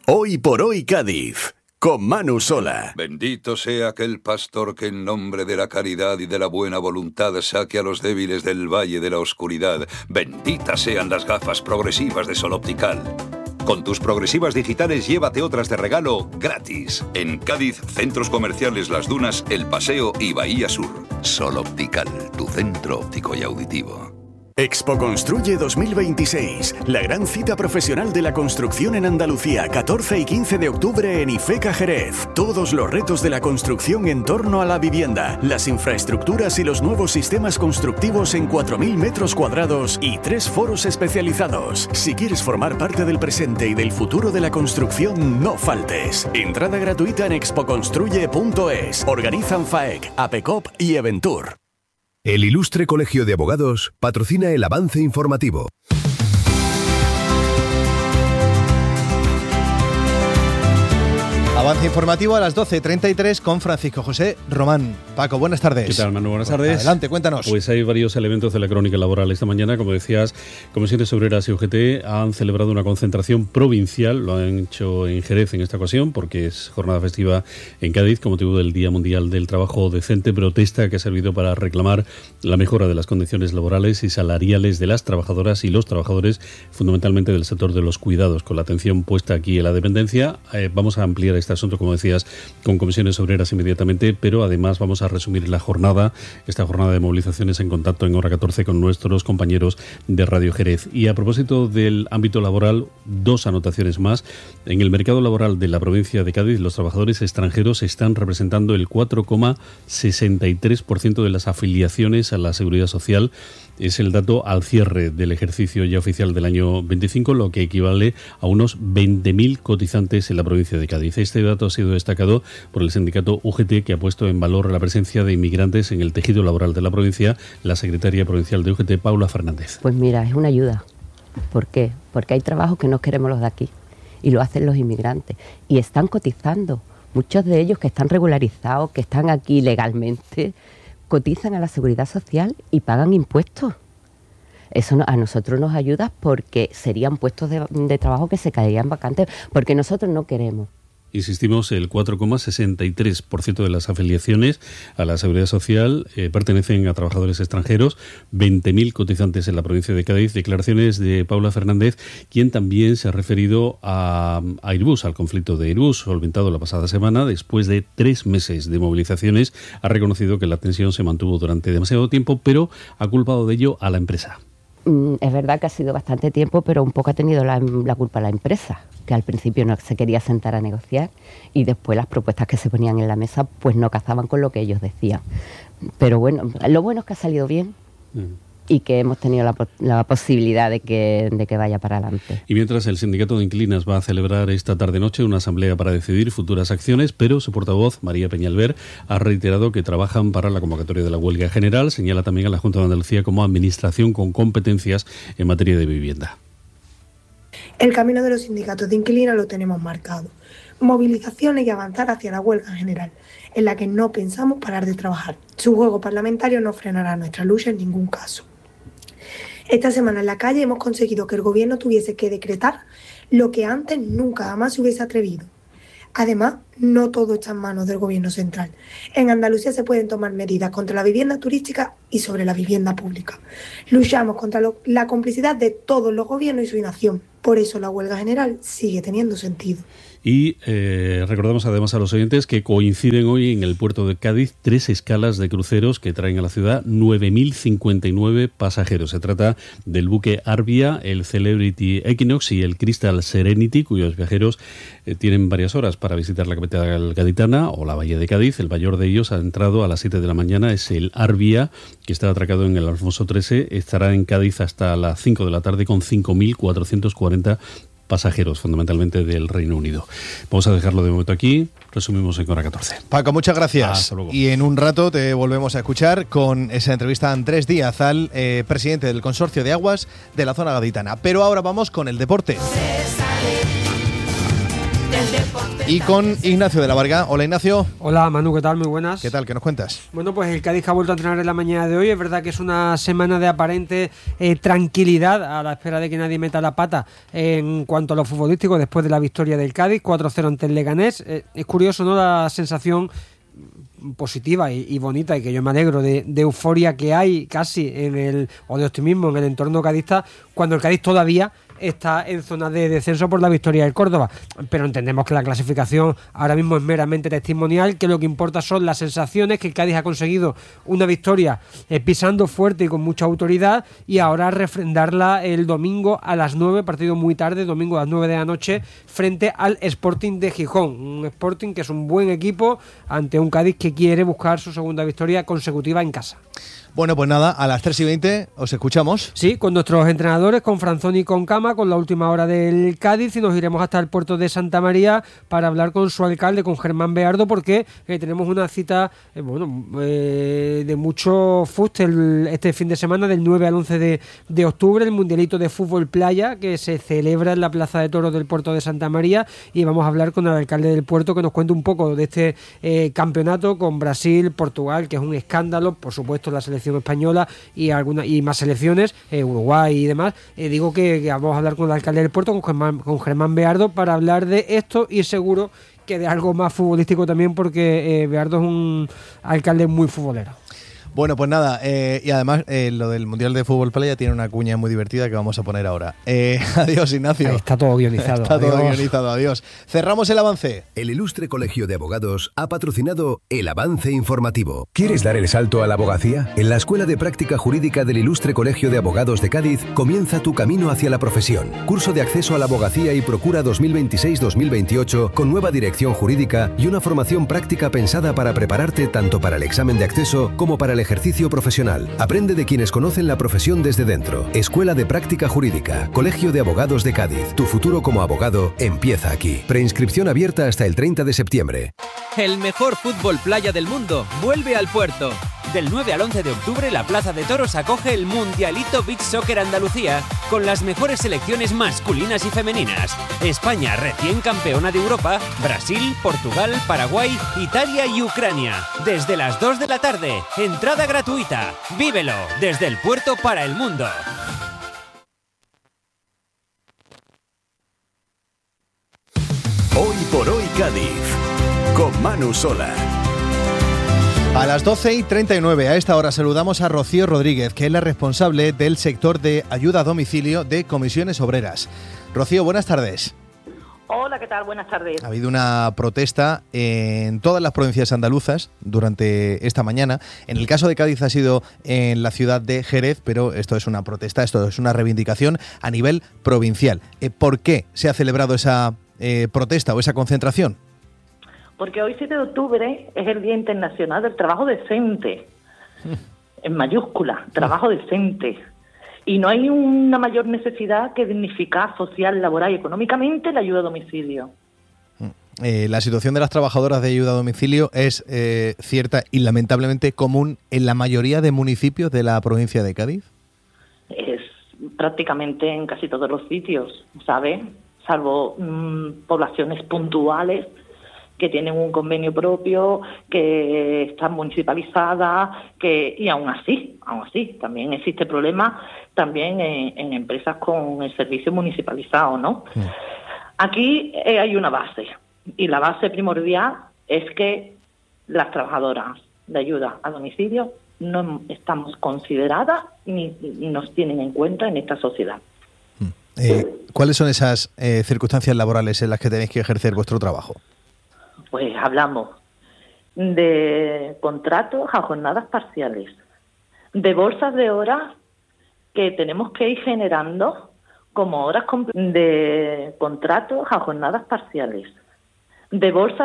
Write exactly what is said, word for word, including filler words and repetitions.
Hoy por hoy Cádiz, con Manu Sola. Bendito sea aquel pastor que en nombre de la caridad y de la buena voluntad saque a los débiles del valle de la oscuridad. Benditas sean las gafas progresivas de Sol Optical. Con tus progresivas digitales llévate otras de regalo gratis. En Cádiz, centros comerciales Las Dunas, El Paseo y Bahía Sur. Sol Optical, tu centro óptico y auditivo. Expo Construye dos mil veintiséis, la gran cita profesional de la construcción en Andalucía, catorce y quince de octubre en IFECA Jerez. Todos los retos de la construcción en torno a la vivienda, las infraestructuras y los nuevos sistemas constructivos en cuatro mil metros cuadrados y tres foros especializados. Si quieres formar parte del presente y del futuro de la construcción, no faltes. Entrada gratuita en expo construye punto es. Organizan FAEC, APECOP y Eventur. El Ilustre Colegio de Abogados patrocina el avance informativo. Avance informativo a las doce treinta y tres con Francisco José Román. Paco, buenas tardes. ¿Qué tal, Manu? Buenas tardes. Adelante, cuéntanos. Pues hay varios elementos de la crónica laboral esta mañana. Como decías, Comisiones Obreras y U G T han celebrado una concentración provincial. Lo han hecho en Jerez en esta ocasión porque es jornada festiva en Cádiz con motivo del Día Mundial del Trabajo Decente. Protesta que ha servido para reclamar la mejora de las condiciones laborales y salariales de las trabajadoras y los trabajadores, fundamentalmente del sector de los cuidados, con la atención puesta aquí en la dependencia. Eh, vamos a ampliar esta asunto, como decías, con Comisiones Obreras inmediatamente, pero además vamos a resumir la jornada, esta jornada de movilizaciones en contacto en hora catorce con nuestros compañeros de Radio Jerez. Y a propósito del ámbito laboral, dos anotaciones más. En el mercado laboral de la provincia de Cádiz, los trabajadores extranjeros están representando el cuatro coma sesenta y tres por ciento de las afiliaciones a la Seguridad Social. Es el dato al cierre del ejercicio ya oficial del año veinticinco, lo que equivale a unos veinte mil cotizantes en la provincia de Cádiz. Este dato ha sido destacado por el sindicato U G T, que ha puesto en valor la presencia de inmigrantes en el tejido laboral de la provincia. La secretaria provincial de U G T, Paula Fernández. Pues mira, es una ayuda. ¿Por qué? Porque hay trabajos que no queremos los de aquí y lo hacen los inmigrantes y están cotizando. Muchos de ellos que están regularizados, que están aquí legalmente, cotizan a la Seguridad Social y pagan impuestos. Eso a nosotros nos ayuda porque serían puestos de, de trabajo que se caerían vacantes, porque nosotros no queremos. Insistimos, el cuatro coma sesenta y tres por ciento de las afiliaciones a la Seguridad Social eh, pertenecen a trabajadores extranjeros, veinte mil cotizantes en la provincia de Cádiz. Declaraciones de Paula Fernández, quien también se ha referido a, a Airbus, al conflicto de Airbus, solventado la pasada semana. Después de tres meses de movilizaciones, ha reconocido que la tensión se mantuvo durante demasiado tiempo, pero ha culpado de ello a la empresa. Es verdad que ha sido bastante tiempo, pero un poco ha tenido la, la culpa la empresa, que al principio no se quería sentar a negociar y después las propuestas que se ponían en la mesa pues no cazaban con lo que ellos decían. Pero bueno, lo bueno es que ha salido bien. Mm. Y que hemos tenido la, la posibilidad de que, de que vaya para adelante. Y mientras, el Sindicato de Inquilinas va a celebrar esta tarde-noche una asamblea para decidir futuras acciones, pero su portavoz, María Peñalver, ha reiterado que trabajan para la convocatoria de la huelga general. Señala también a la Junta de Andalucía como administración con competencias en materia de vivienda. El camino de los sindicatos de inquilinos lo tenemos marcado. Movilizaciones y avanzar hacia la huelga general, en la que no pensamos parar de trabajar. Su juego parlamentario no frenará nuestra lucha en ningún caso. Esta semana en la calle hemos conseguido que el gobierno tuviese que decretar lo que antes nunca jamás se hubiese atrevido. Además, no todo está en manos del gobierno central. En Andalucía se pueden tomar medidas contra la vivienda turística y sobre la vivienda pública. Luchamos contra lo, la complicidad de todos los gobiernos y su inacción. Por eso la huelga general sigue teniendo sentido. Y eh, recordamos además a los oyentes que coinciden hoy en el puerto de Cádiz tres escalas de cruceros que traen a la ciudad nueve mil cincuenta y nueve pasajeros. Se trata del buque Arvia, el Celebrity Equinox y el Crystal Serenity, cuyos viajeros eh, tienen varias horas para visitar la capital gaditana o la Bahía de Cádiz. El mayor de ellos ha entrado a las siete de la mañana, es el Arvia, que está atracado en el Alfonso trece. Estará en Cádiz hasta las cinco de la tarde con cinco mil cuatrocientos cuarenta pasajeros, fundamentalmente del Reino Unido. Vamos a dejarlo de momento aquí. Resumimos en hora catorce. Paco, muchas gracias. Hasta luego. Y en un rato te volvemos a escuchar con esa entrevista a Andrés Díaz, al eh, presidente del Consorcio de Aguas de la zona gaditana. Pero ahora vamos con el deporte. Y con Ignacio de la Varga. Hola, Ignacio. Hola, Manu, ¿qué tal? Muy buenas. ¿Qué tal? ¿Qué nos cuentas? Bueno, pues el Cádiz ha vuelto a entrenar en la mañana de hoy. Es verdad que es una semana de aparente eh, tranquilidad a la espera de que nadie meta la pata en cuanto a lo futbolístico después de la victoria del Cádiz, cuatro cero ante el Leganés. Eh, es curioso, ¿no?, la sensación positiva y, y bonita, y que yo me alegro de, de euforia que hay casi en el, o de optimismo en el entorno cadista, cuando el Cádiz todavía está en zona de descenso por la victoria del Córdoba, pero entendemos que la clasificación ahora mismo es meramente testimonial, que lo que importa son las sensaciones, que el Cádiz ha conseguido una victoria eh, pisando fuerte y con mucha autoridad, y ahora refrendarla el domingo a las nueve, partido muy tarde, domingo a las nueve de la noche, frente al Sporting de Gijón, un Sporting que es un buen equipo ante un Cádiz que quiere buscar su segunda victoria consecutiva en casa. Bueno, pues nada, a las tres y veinte os escuchamos. Sí, con nuestros entrenadores, con Franzoni y con Cama, con la última hora del Cádiz, y nos iremos hasta el puerto de Santa María para hablar con su alcalde, con Germán Beardo, porque eh, tenemos una cita eh, bueno eh, de mucho fuste el, este fin de semana, del nueve al once de, de octubre, el Mundialito de Fútbol Playa, que se celebra en la Plaza de Toros del puerto de Santa María, y vamos a hablar con el alcalde del puerto, que nos cuente un poco de este eh, campeonato con Brasil, Portugal, que es un escándalo, por supuesto la selección española y alguna y más selecciones, eh, Uruguay y demás. Eh, digo que, que vamos a hablar con el alcalde del puerto, con Germán, con Germán Beardo, para hablar de esto, y seguro que de algo más futbolístico también, porque eh, Beardo es un alcalde muy futbolero. Bueno, pues nada, eh, y además eh, lo del Mundial de Fútbol Playa tiene una cuña muy divertida que vamos a poner ahora. Eh, adiós, Ignacio. Ahí está todo guionizado. Está adiós. todo guionizado, adiós. Cerramos el avance. El Ilustre Colegio de Abogados ha patrocinado el avance informativo. ¿Quieres dar el salto a la abogacía? En la Escuela de Práctica Jurídica del Ilustre Colegio de Abogados de Cádiz comienza tu camino hacia la profesión. Curso de acceso a la abogacía y procura dos mil veintiséis dos mil veintiocho con nueva dirección jurídica y una formación práctica pensada para prepararte tanto para el examen de acceso como para el ejercicio profesional. Aprende de quienes conocen la profesión desde dentro. Escuela de Práctica Jurídica, Colegio de Abogados de Cádiz. Tu futuro como abogado empieza aquí. Preinscripción abierta hasta el treinta de septiembre. El mejor fútbol playa del mundo vuelve al puerto. Del nueve al once de octubre, la Plaza de Toros acoge el Mundialito Beach Soccer Andalucía, con las mejores selecciones masculinas y femeninas. España, recién campeona de Europa, Brasil, Portugal, Paraguay, Italia y Ucrania. Desde las dos de la tarde, entrada gratuita. Vívelo desde el puerto para el mundo. Hoy por hoy Cádiz, con Manu Sola. A las doce y treinta y nueve, a esta hora saludamos a Rocío Rodríguez, que es la responsable del sector de ayuda a domicilio de Comisiones Obreras. Rocío, buenas tardes. Hola, ¿qué tal? Buenas tardes. Ha habido una protesta en todas las provincias andaluzas durante esta mañana. En el caso de Cádiz ha sido en la ciudad de Jerez, pero esto es una protesta, esto es una reivindicación a nivel provincial. ¿Por qué se ha celebrado esa eh, protesta o esa concentración? Porque hoy, siete de octubre, es el Día Internacional del Trabajo Decente, en mayúscula, trabajo decente. Y no hay una mayor necesidad que dignificar social, laboral y económicamente la ayuda a domicilio. Eh, la situación de las trabajadoras de ayuda a domicilio es eh, cierta y lamentablemente común en la mayoría de municipios de la provincia de Cádiz. Es prácticamente en casi todos los sitios, ¿sabes? Salvo mmm, poblaciones puntuales que tienen un convenio propio, que están municipalizadas, que y aún así, aún así, también existe problema también en, en empresas con el servicio municipalizado, ¿no? Sí. Aquí eh, hay una base, y la base primordial es que las trabajadoras de ayuda a domicilio no estamos consideradas ni nos tienen en cuenta en esta sociedad. Eh, ¿Cuáles son esas eh, circunstancias laborales en las que tenéis que ejercer vuestro trabajo? Pues hablamos de contratos a jornadas parciales, de bolsas de horas que tenemos que ir generando como horas de contratos a jornadas parciales, de bolsas